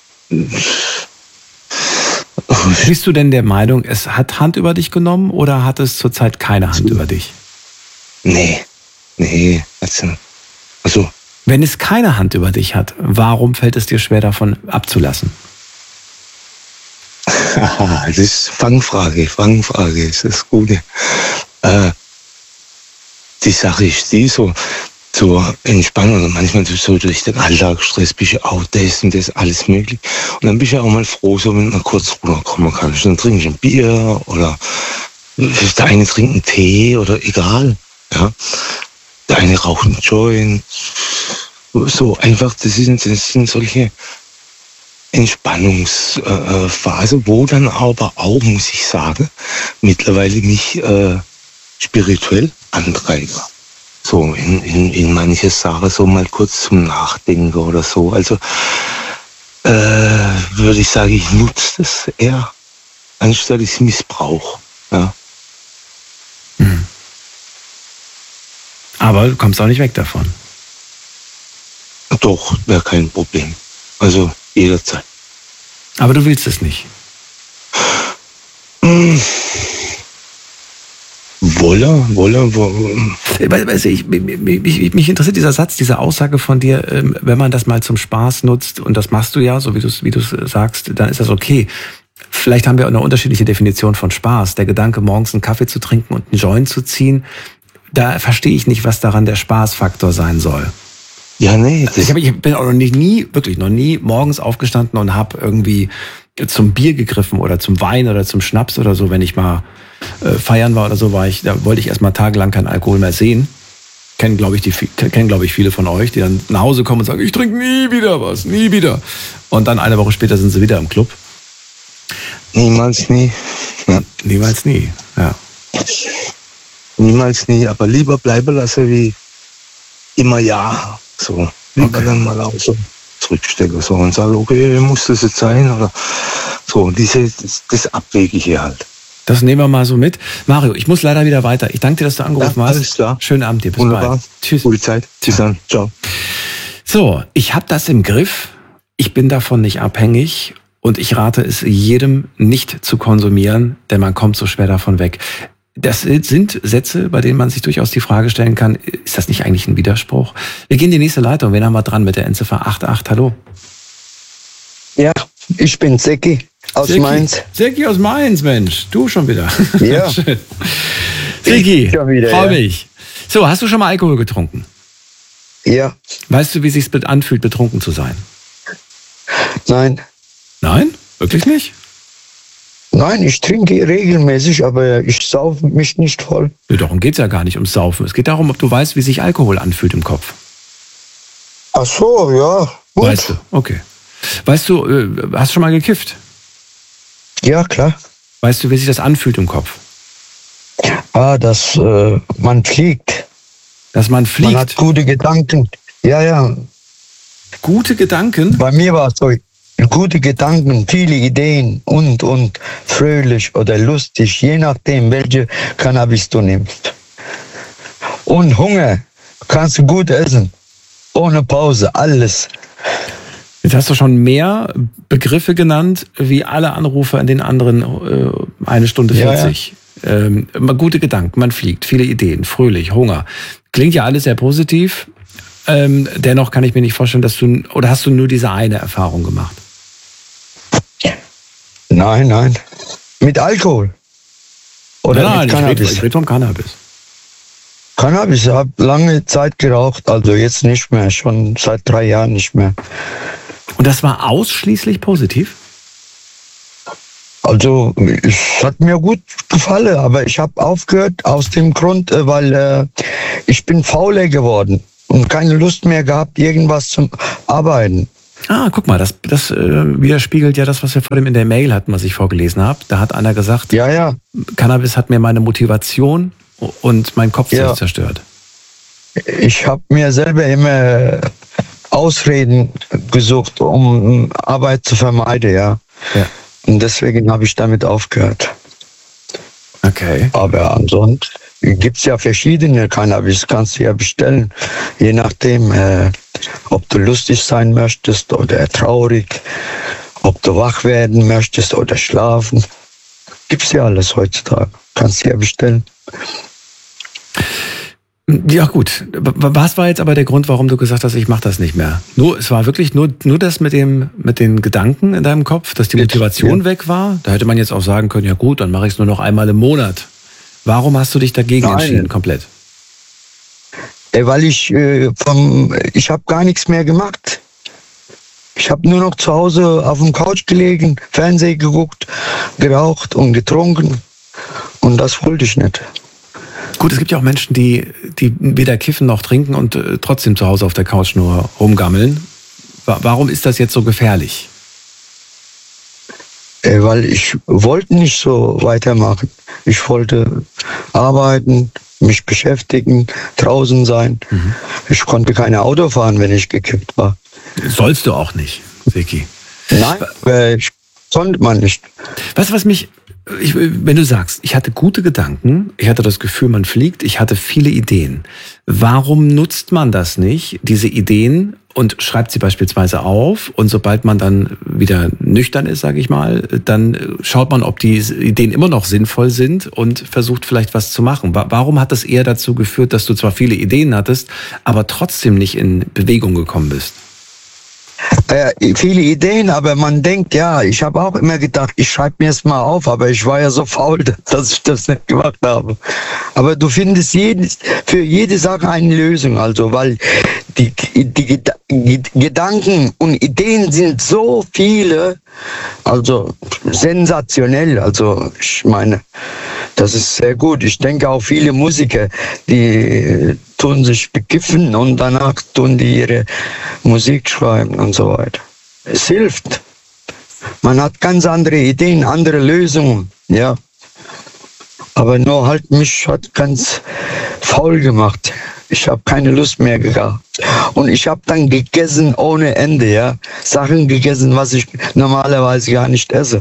Bist du denn der Meinung, es hat Hand über dich genommen oder hat es zurzeit keine Hand über dich? Nee, nee, also, also. Wenn es keine Hand über dich hat, warum fällt es dir schwer, davon abzulassen? Aha, das ist Fangfrage, Fangfrage, ist das Gute. Äh, die Sache ist die, so zur Entspannung, oder manchmal so durch den Alltagsstress bist du auch das und das, alles möglich. Und dann bist du auch mal froh, so wenn man kurz runterkommen kann. Dann trinkst du ein Bier oder der eine trinkt einen Tee oder egal. Ja. Der eine raucht einen Joint. So einfach, das sind, das sind solche Entspannungsphasen, wo dann aber auch, muss ich sagen, mittlerweile mich äh, spirituell antreiben. So in, in, in manche Sachen so mal kurz zum Nachdenken oder so. Also äh, würde ich sagen, ich nutze das eher, anstatt ich es missbrauche. Ja. Hm. Aber du kommst auch nicht weg davon. Doch, wäre kein Problem. Also jederzeit. Aber du willst es nicht? Hm. Wolle, wolle, wolle. Weißt du, ich, mich, mich interessiert dieser Satz, diese Aussage von dir, wenn man das mal zum Spaß nutzt, und das machst du ja, so wie du es wie du es sagst, dann ist das okay. Vielleicht haben wir auch eine unterschiedliche Definition von Spaß. Der Gedanke, morgens einen Kaffee zu trinken und einen Joint zu ziehen, da verstehe ich nicht, was daran der Spaßfaktor sein soll. Ja, nee. Also ich, hab, ich bin auch noch nie, nie, wirklich noch nie morgens aufgestanden und habe irgendwie zum Bier gegriffen oder zum Wein oder zum Schnaps oder so, wenn ich mal äh, feiern war oder so, war ich, da wollte ich erstmal tagelang keinen Alkohol mehr sehen. Kennen, glaube ich, die, kennen, glaube ich, viele von euch, die dann nach Hause kommen und sagen, ich trinke nie wieder was, nie wieder. Und dann eine Woche später sind sie wieder im Club. Niemals nie. Ja. Niemals nie, ja. Niemals nie, aber lieber bleiben lassen wie immer ja. So, lieber okay. Dann mal auch so zurückstecken so, und sagen, okay, muss das jetzt sein? Oder so, diese, das, das abwäge ich hier halt. Das nehmen wir mal so mit. Mario, ich muss leider wieder weiter. Ich danke dir, dass du angerufen ja, hast. Alles klar. Schönen Abend dir. Bis Wunderbar. bald. Tschüss. Gute Zeit. Tschüss dann. Ciao. So, ich habe das im Griff. Ich bin davon nicht abhängig. Und ich rate es jedem, nicht zu konsumieren, denn man kommt so schwer davon weg. Das sind Sätze, bei denen man sich durchaus die Frage stellen kann, ist das nicht eigentlich ein Widerspruch? Wir gehen in die nächste Leitung. Wen haben wir dran mit der Endziffer acht acht? Hallo. Ja, ich bin Seki aus Seki. Mainz. Seki aus Mainz, Mensch. Du schon wieder. Ja. Schön. Seki, freue ja. mich. So, hast du schon mal Alkohol getrunken? Ja. Weißt du, wie es sich anfühlt, betrunken zu sein? Nein. Nein? Wirklich nicht? Nein, ich trinke regelmäßig, aber ich saufe mich nicht voll. Ja, darum geht es ja gar nicht ums Saufen. Es geht darum, ob du weißt, wie sich Alkohol anfühlt im Kopf. Ach so, ja. Gut. Weißt du, okay. Weißt du, hast du schon mal gekifft? Ja, klar. Weißt du, wie sich das anfühlt im Kopf? Ah, dass äh, man fliegt. Dass man fliegt? Man hat gute Gedanken. Ja, ja. Gute Gedanken? Bei mir war es so. Gute Gedanken, viele Ideen und, und fröhlich oder lustig, je nachdem, welche Cannabis du nimmst. Und Hunger, kannst du gut essen, ohne Pause, alles. Jetzt hast du schon mehr Begriffe genannt, wie alle Anrufer in den anderen äh, eine Stunde vierzig. Ja, ja. Ähm, gute Gedanken, man fliegt, viele Ideen, fröhlich, Hunger. Klingt ja alles sehr positiv. Ähm, dennoch kann ich mir nicht vorstellen, dass du, oder hast du nur diese eine Erfahrung gemacht? Nein, nein. Mit Alkohol? Oder nein, mit nein, Cannabis? Ich rede, ich rede vom Cannabis. Cannabis, ich habe lange Zeit geraucht, also jetzt nicht mehr, schon seit drei Jahren nicht mehr. Und das war ausschließlich positiv? Also es hat mir gut gefallen, aber ich habe aufgehört aus dem Grund, äh, weil äh, ich bin fauler geworden und keine Lust mehr gehabt, irgendwas zum Arbeiten. Ah, guck mal, das, das äh, widerspiegelt ja das, was wir vor dem in der Mail hatten, was ich vorgelesen habe. Da hat einer gesagt, Ja, ja. Cannabis hat mir meine Motivation und mein Kopf Ja. zerstört. Ich habe mir selber immer Ausreden gesucht, um Arbeit zu vermeiden, ja. Ja. Und deswegen habe ich damit aufgehört. Okay. Aber ansonsten gibt es ja verschiedene Cannabis, kannst du ja bestellen. Je nachdem, äh, ob du lustig sein möchtest oder traurig, ob du wach werden möchtest oder schlafen. Gibt's ja alles heutzutage. Kannst du ja bestellen. Ja gut, was war jetzt aber der Grund, warum du gesagt hast, ich mache das nicht mehr? Nur, es war wirklich nur, nur das mit dem, mit den Gedanken in deinem Kopf, dass die Motivation Ja. weg war? Da hätte man jetzt auch sagen können, ja gut, dann mache ich es nur noch einmal im Monat. Warum hast du dich dagegen Nein. entschieden, komplett? Äh, Weil ich äh, vom, ich habe gar nichts mehr gemacht. Ich habe nur noch zu Hause auf dem Couch gelegen, Fernsehen geguckt, geraucht und getrunken. Und das wollte ich nicht. Gut, es gibt ja auch Menschen, die, die weder kiffen noch trinken und äh, trotzdem zu Hause auf der Couch nur rumgammeln. Wa- Warum ist das jetzt so gefährlich? Äh, Weil ich wollte nicht so weitermachen. Ich wollte arbeiten, mich beschäftigen, draußen sein. Ich konnte kein Auto fahren, wenn ich gekippt war. Sollst du auch nicht, Vicky. Nein, äh, ich, konnte man nicht. Weißt du, was mich, ich, wenn du sagst, ich hatte gute Gedanken, ich hatte das Gefühl, man fliegt, ich hatte viele Ideen. Warum nutzt man das nicht, diese Ideen, und schreibt sie beispielsweise auf, und sobald man dann wieder nüchtern ist, sage ich mal, dann schaut man, ob die Ideen immer noch sinnvoll sind und versucht vielleicht was zu machen. Wa- Warum hat das eher dazu geführt, dass du zwar viele Ideen hattest, aber trotzdem nicht in Bewegung gekommen bist? Äh, viele Ideen, aber man denkt, ja, ich habe auch immer gedacht, ich schreibe mir es mal auf, aber ich war ja so faul, dass ich das nicht gemacht habe. Aber du findest jedes, für jede Sache eine Lösung, also, weil die, die Geda- Ged- Gedanken und Ideen sind so viele, also sensationell, also ich meine, das ist sehr gut. Ich denke auch viele Musiker, die tun sich bekiffen und danach tun die ihre Musik schreiben und so weiter. Es hilft. Man hat ganz andere Ideen, andere Lösungen, ja. Aber nur halt mich hat ganz faul gemacht. Ich habe keine Lust mehr gehabt. Und ich habe dann gegessen ohne Ende, ja. Sachen gegessen, was ich normalerweise gar nicht esse.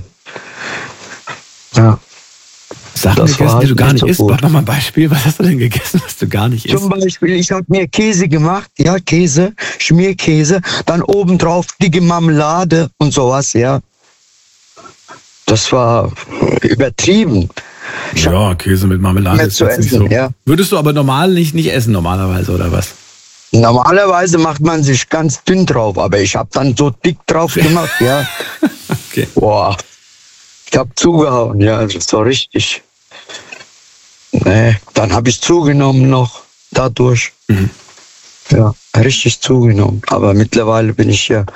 Ja. Sachen Das war gegessen, die halt du gar nicht nicht so isst. gut. Mach mal ein Beispiel. Was hast du denn gegessen, was du gar nicht isst? Zum Beispiel, ich habe mir Käse gemacht, ja, Käse, Schmierkäse, dann obendrauf dicke Marmelade und sowas, ja. Das war übertrieben. Ich hab Ja, Käse mit Marmelade mehr ist zu jetzt nicht essen, so. ja. Würdest du aber normal nicht, nicht essen, normalerweise, oder was? Normalerweise macht man sich ganz dünn drauf, aber ich habe dann so dick drauf gemacht, ja. Okay. Boah, ich habe zugehauen, ja, das war richtig. Nee, dann habe ich zugenommen noch dadurch. Mhm. Ja, richtig zugenommen. Aber mittlerweile bin ich ja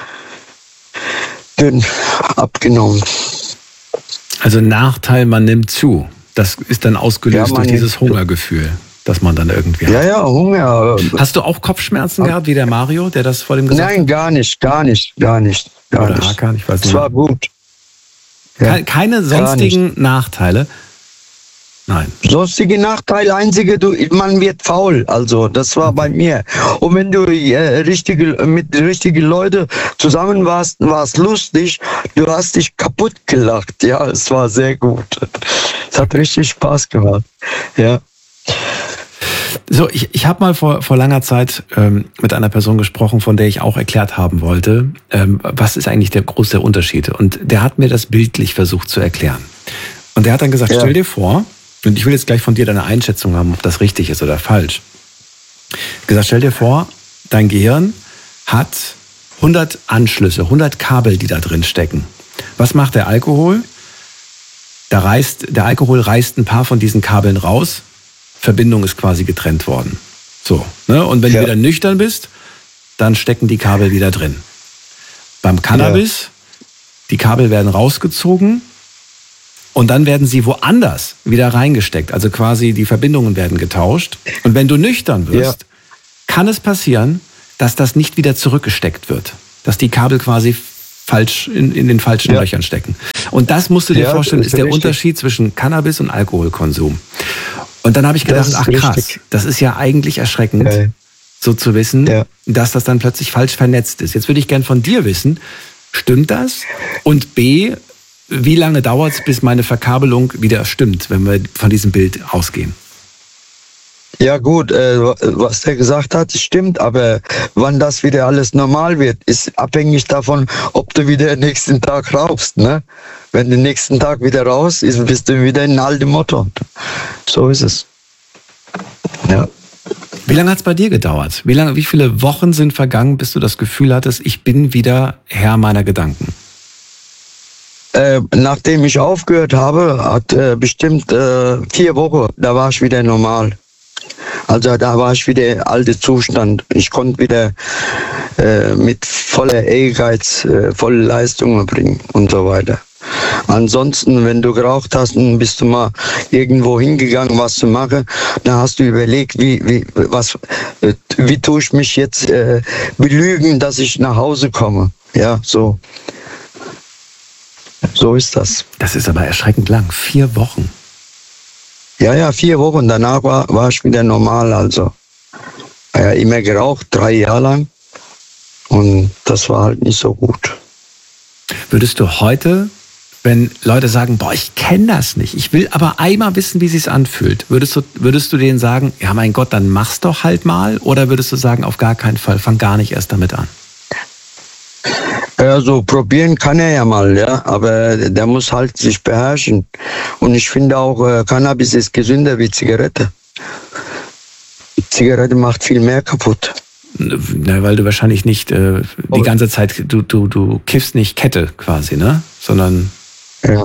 dünn abgenommen. Also Nachteil, man nimmt zu. Das ist dann ausgelöst Ja, man durch dieses nimmt zu. Hungergefühl, das man dann irgendwie Ja, hat. ja, Hunger. Hast du auch Kopfschmerzen gehabt, wie der Mario, der das vor dem gesagt Nein, gar nicht, gar nicht, gar nicht. Gar Oder nicht. Hakan, ich weiß Es nicht. war gut. Ja. Keine, keine sonstigen Nachteile? Nein. Sonstige Nachteil, einzige, du, man wird faul. Also, das war bei mir. Und wenn du äh, richtige, mit richtigen Leuten zusammen warst, war es lustig. Du hast dich kaputt gelacht. Ja, es war sehr gut. Es hat richtig Spaß gemacht. Ja. So, ich, ich habe mal vor, vor langer Zeit ähm, mit einer Person gesprochen, von der ich auch erklärt haben wollte, ähm, was ist eigentlich der große Unterschied. Und der hat mir das bildlich versucht zu erklären. Und der hat dann gesagt, Ja. stell dir vor, und ich will jetzt gleich von dir deine Einschätzung haben, ob das richtig ist oder falsch. Gesagt, stell dir vor, dein Gehirn hat hundert Anschlüsse, hundert Kabel, die da drin stecken. Was macht der Alkohol? Da reißt, der Alkohol reißt ein paar von diesen Kabeln raus. Verbindung ist quasi getrennt worden. So, ne? Und wenn Ja. du wieder nüchtern bist, dann stecken die Kabel wieder drin. Beim Cannabis, ja. Die Kabel werden rausgezogen und dann werden sie woanders wieder reingesteckt. Also quasi die Verbindungen werden getauscht. Und wenn du nüchtern wirst, ja. kann es passieren, dass das nicht wieder zurückgesteckt wird. Dass die Kabel quasi falsch in, in den falschen ja. Löchern stecken. Und das musst du dir ja, vorstellen, ist, ist der richtig. Unterschied zwischen Cannabis und Alkoholkonsum. Und dann habe ich gedacht, ach krass, richtig. Das ist ja eigentlich erschreckend, ja. so zu wissen, ja. dass das dann plötzlich falsch vernetzt ist. Jetzt würde ich gern von dir wissen, stimmt das? Und B, wie lange dauert es, bis meine Verkabelung wieder stimmt, wenn wir von diesem Bild ausgehen? Ja gut, äh, was der gesagt hat, stimmt, aber wann das wieder alles normal wird, ist abhängig davon, ob du wieder nächsten Tag rauchst. Ne? Wenn du nächsten Tag wieder raus ist, bist du wieder in altem Motto. So ist es. Ja. Wie lange hat es bei dir gedauert? Wie lange, wie viele Wochen sind vergangen, bis du das Gefühl hattest, ich bin wieder Herr meiner Gedanken? Äh, nachdem ich aufgehört habe, hat äh, bestimmt äh, vier Wochen, da war ich wieder normal. Also da war ich wieder der alte Zustand. Ich konnte wieder äh, mit voller Ehrgeiz äh, volle Leistungen bringen und so weiter. Ansonsten, wenn du geraucht hast, dann bist du mal irgendwo hingegangen, was zu machen, dann hast du überlegt, wie, wie, was, äh, wie tue ich mich jetzt äh, belügen, dass ich nach Hause komme. Ja, so. So ist das. Das ist aber erschreckend lang. Vier Wochen. Ja, ja, vier Wochen. Danach war, war ich wieder normal. Also, ja, immer geraucht, drei Jahre lang. Und das war halt nicht so gut. Würdest du heute, wenn Leute sagen, boah, ich kenne das nicht, ich will aber einmal wissen, wie es sich anfühlt, würdest du, würdest du denen sagen, ja mein Gott, dann mach's doch halt mal? Oder würdest du sagen, auf gar keinen Fall, fang gar nicht erst damit an? Also probieren kann er ja mal, ja, aber der muss halt sich beherrschen. Und ich finde auch, äh, Cannabis ist gesünder wie Zigarette. Die Zigarette macht viel mehr kaputt. Na, weil du wahrscheinlich nicht äh, die ganze Zeit, du, du, du kiffst nicht Kette quasi, ne? Sondern... Ja.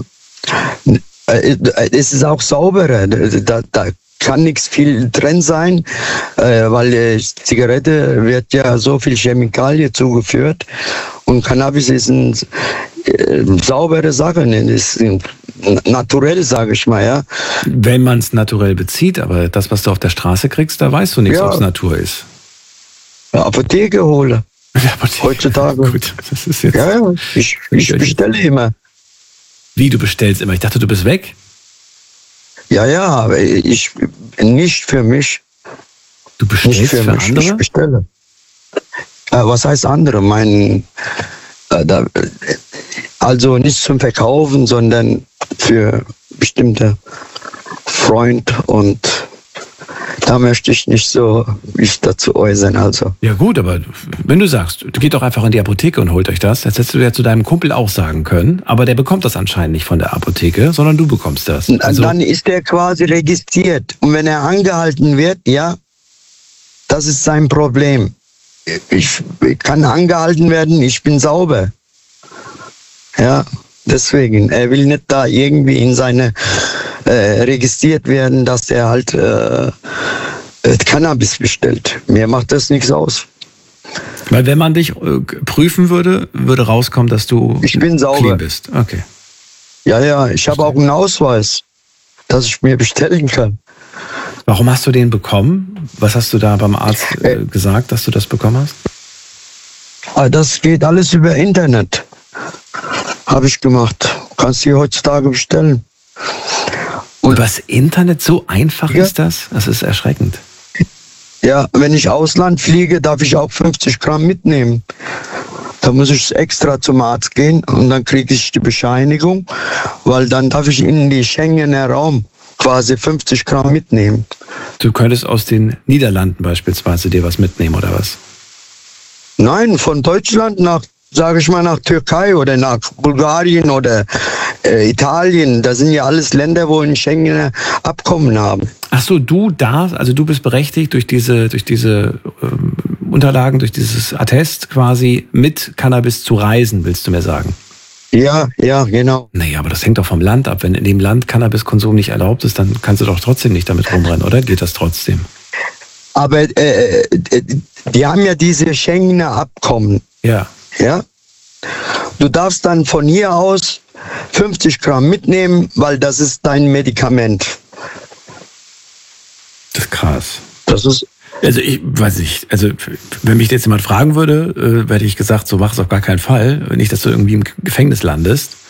Es ist auch sauberer. Da, da kann nichts viel drin sein, äh, weil die Zigarette wird ja so viel Chemikalien zugeführt und Cannabis ist eine äh, saubere Sache, ist naturell, sage ich mal, ja. Wenn man es naturell bezieht, aber das, was du auf der Straße kriegst, da weißt du nichts, ja. ob es Natur ist. Ja, Apotheke hole. Ja, Apotheke. Heutzutage. Gut, das ist jetzt ja, ja, ich, ich bestelle immer. Wie, du bestellst immer? Ich dachte, du bist weg. Ja, ja, aber ich nicht für mich. Du bestellst nicht für, für mich. andere? Ich bestelle. Äh, was heißt andere? Mein, äh, da, also nicht zum Verkaufen, sondern für bestimmte Freund und da möchte ich nicht so mich dazu äußern. Also. Ja gut, aber wenn du sagst, du geht doch einfach in die Apotheke und holt euch das, das hättest du ja zu deinem Kumpel auch sagen können, aber der bekommt das anscheinend nicht von der Apotheke, sondern du bekommst das. Also dann ist der quasi registriert und wenn er angehalten wird, ja, das ist sein Problem. Ich kann angehalten werden, ich bin sauber. Ja, deswegen, er will nicht da irgendwie in seine äh, registriert werden, dass er halt äh, Cannabis bestellt. Mir macht das nichts aus. Weil wenn man dich äh, prüfen würde, würde rauskommen, dass du ich bin sauber. Clean bist. Okay. Ja, ja, ich habe auch einen Ausweis, dass ich mir bestellen kann. Warum hast du den bekommen? Was hast du da beim Arzt äh, gesagt, dass du das bekommen hast? Das geht alles über Internet. Habe ich gemacht. Kannst du heutzutage bestellen. Und übers Internet, so einfach ja. ist das? Das ist erschreckend. Ja, wenn ich Ausland fliege, darf ich auch fünfzig Gramm mitnehmen. Da muss ich extra zum Arzt gehen und dann kriege ich die Bescheinigung, weil dann darf ich in die Schengener Raum quasi fünfzig Gramm mitnehmen. Du könntest aus den Niederlanden beispielsweise dir was mitnehmen, oder was? Nein, von Deutschland nach, sage ich mal, nach Türkei oder nach Bulgarien oder äh, Italien. Das sind ja alles Länder, wo ein Schengener Abkommen haben. Ach so, du darfst, also du bist berechtigt durch diese, durch diese ähm, Unterlagen, durch dieses Attest quasi mit Cannabis zu reisen, willst du mir sagen? Ja, ja, genau. Naja, aber das hängt doch vom Land ab. Wenn in dem Land Cannabiskonsum nicht erlaubt ist, dann kannst du doch trotzdem nicht damit rumrennen, oder? Geht das trotzdem? Aber äh, die haben ja diese Schengener Abkommen. Ja. Ja. Du darfst dann von hier aus fünfzig Gramm mitnehmen, weil das ist dein Medikament. Das ist krass. Das ist Also ich weiß nicht, also wenn mich jetzt jemand fragen würde, äh, hätte ich gesagt, so mach es auf gar keinen Fall. Nicht, dass du irgendwie im Gefängnis landest.